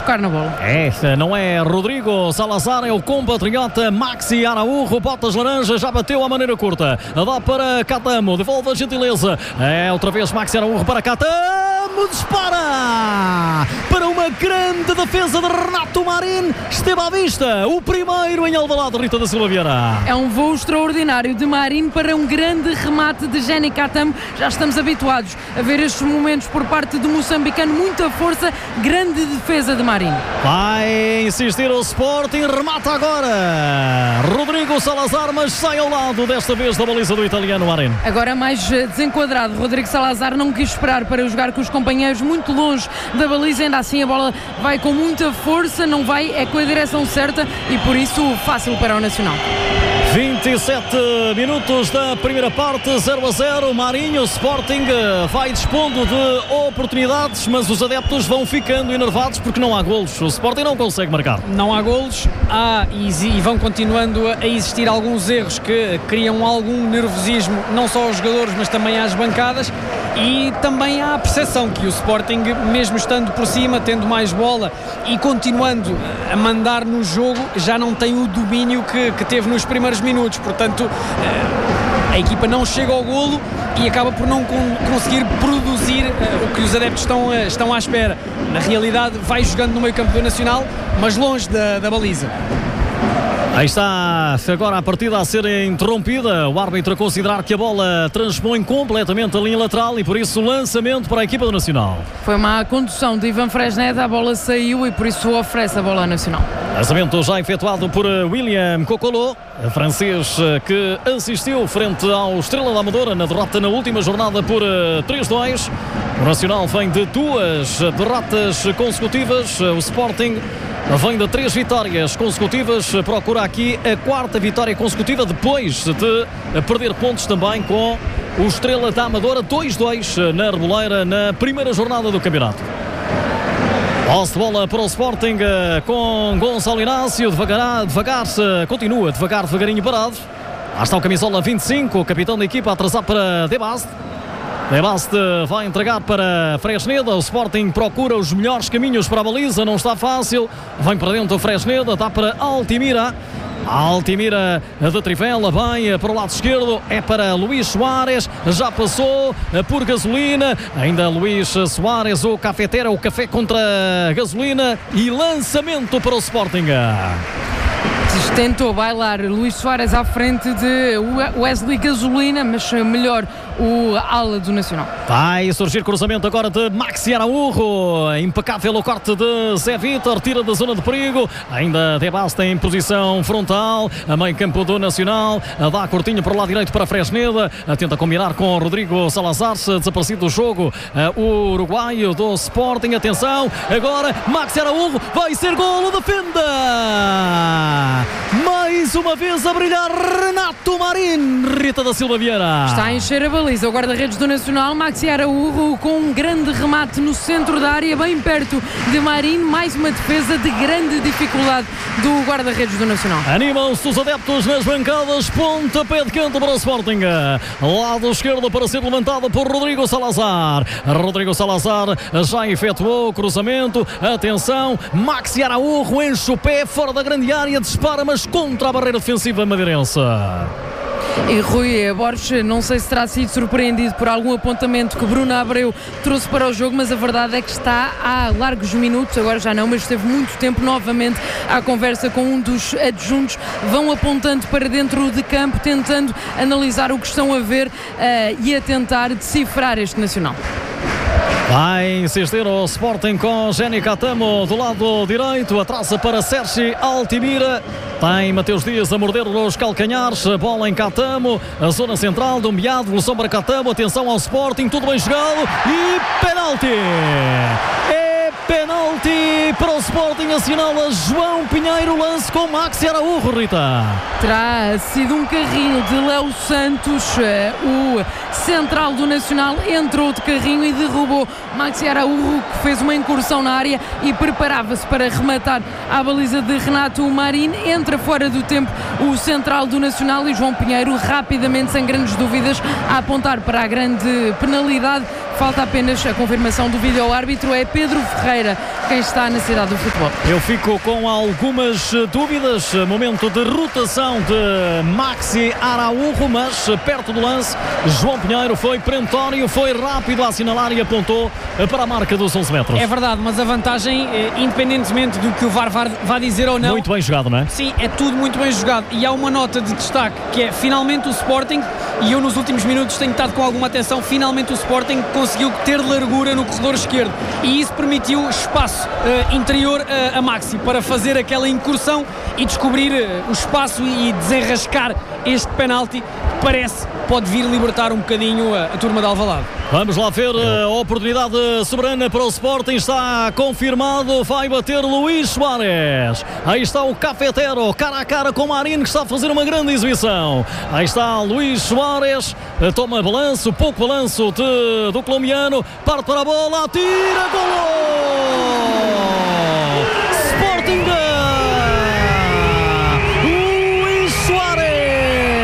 tocar na bola. Não é Rodrigo Salazar, é o compatriota Maxi Araújo. Botas laranjas, já bateu à maneira curta. Dá para Catamo, devolve a gentileza. Outra vez Maxi Araújo para Catamo, dispara para uma grande defesa de Renato Marín. Esteve à vista o primeiro em Alvalade, Rita da Silva Vieira. É um voo extraordinário de Marín para um grande remate de Jenny Catamo. Já estamos habituados a ver estes momentos por parte do moçambicano. Muita força, grande defesa de Marín. Vai insistir o Sporting, remata agora Rodrigo Salazar, mas sai ao lado desta vez da baliza do italiano Marín. Agora mais desenquadrado, Rodrigo Salazar não quis esperar para jogar com os companheiros muito longe da baliza, ainda assim a bola vai com muita força, não vai, é com a direção certa e por isso fácil para o Nacional. 27 minutos da primeira parte, 0-0, Marinho. Sporting vai dispondo de oportunidades, mas os adeptos vão ficando enervados porque não há golos. O Sporting não consegue marcar. Não há golos, e vão continuando a existir alguns erros que criam algum nervosismo, não só aos jogadores, mas também às bancadas. E também há a percepção que o Sporting, mesmo estando por cima, tendo mais bola e continuando a mandar no jogo, já não tem o domínio que teve nos primeiros minutos. Portanto, a equipa não chega ao golo e acaba por não conseguir produzir o que os adeptos estão à espera. Na realidade, vai jogando no meio campo do Nacional, mas longe da baliza. Aí está agora a partida a ser interrompida. O árbitro a considerar que a bola transpõe completamente a linha lateral e por isso lançamento para a equipa do Nacional. Foi uma condução de Ivan Fresneda, a bola saiu e por isso oferece a bola ao Nacional. Lançamento já efetuado por William Cocolo, francês que assistiu frente ao Estrela da Amadora na derrota na última jornada por 3-2. O Nacional vem de 2 derrotas consecutivas. O Sporting vem de 3 vitórias consecutivas, procura aqui a 4ª vitória consecutiva depois de perder pontos também com o Estrela da Amadora, 2-2 na Reboleira na primeira jornada do campeonato. Posse de bola para o Sporting com Gonçalo Inácio, continua devagarinho parado. Lá está o camisola 25, o capitão da equipa, a atrasar para Debaste. Debaste vai entregar para Fresneda. O Sporting procura os melhores caminhos para a baliza, não está fácil. Vem para dentro o Fresneda, dá para Altimira. Altimira da Trivela, vai para o lado esquerdo, é para Luís Soares, já passou por Gasolina, ainda Luís Soares, o cafetera, o café contra Gasolina e lançamento para o Sporting. Tentou bailar Luís Soares à frente de Wesley Gasolina, mas melhor o ala do Nacional. Vai surgir cruzamento agora de Maxi Araújo, impecável o corte de Zé Vitor, tira da zona de perigo, ainda Debaste em posição frontal, a meio campo do Nacional, dá curtinho para o lado direito para Fresneda, tenta combinar com Rodrigo Salazar, desaparecido do jogo o uruguaio do Sporting. Atenção, agora Maxi Araújo, vai ser golo, defenda! Mais uma vez a brilhar Renato Marín, Rita da Silva Vieira. Está a encher a baliza o guarda-redes do Nacional, Maxi Araújo, com um grande remate no centro da área, bem perto de Marín. Mais uma defesa de grande dificuldade do guarda-redes do Nacional. Animam-se os adeptos nas bancadas, pontapé de canto para o Sporting. Lado esquerdo para ser levantado por Rodrigo Salazar. Rodrigo Salazar já efetuou o cruzamento. Atenção, Maxi Araújo enche o pé fora da grande área, dispara, mas contra a barreira defensiva madeirense. E Rui Borges, não sei se terá sido surpreendido por algum apontamento que Bruno Abreu trouxe para o jogo, mas a verdade é que está há largos minutos, agora já não, mas esteve muito tempo novamente à conversa com um dos adjuntos. Vão apontando para dentro de campo, tentando analisar o que estão a ver e a tentar decifrar este Nacional. Vai insistir o Sporting com Jenny Catamo do lado direito, atrasa para Sergi Altimira, tem Mateus Dias a morder os calcanhares, bola em Catamo, a zona central do meado, evolução para Catamo, atenção ao Sporting, tudo bem jogado e penalti! Penalti para o Sporting, assinala João Pinheiro, lance com Maxi Araújo, Rita. Terá sido um carrinho de Léo Santos, o central do Nacional, entrou de carrinho e derrubou Maxi Araújo, que fez uma incursão na área e preparava-se para rematar à baliza de Renato Marín. Entra fora do tempo o central do Nacional e João Pinheiro rapidamente, sem grandes dúvidas, a apontar para a grande penalidade. Falta apenas a confirmação do vídeo-árbitro, é Pedro Ferreira quem está na cidade do futebol. Eu fico com algumas dúvidas. Momento de rotação de Maxi Araújo, mas perto do lance, João Pinheiro foi perentório, foi rápido a assinalar e apontou para a marca dos 11 metros. É verdade, mas a vantagem, independentemente do que o VAR vá dizer ou não... Muito bem jogado, não é? Sim, é tudo muito bem jogado. E há uma nota de destaque, que é finalmente o Sporting, e eu nos últimos minutos tenho estado com alguma atenção, finalmente o Sporting conseguiu ter largura no corredor esquerdo. E isso permitiu espaço interior a Maxi para fazer aquela incursão e descobrir o espaço e desenrascar este penalti que pode vir libertar um bocadinho a turma de Alvalade. Vamos lá ver a oportunidade soberana para o Sporting. Está confirmado, vai bater Luís Soares. Aí está o Cafetero, cara a cara com Marinho, que está a fazer uma grande exibição. Aí está Luís Soares, toma balanço, pouco balanço do colombiano, parte para a bola, tira, golo!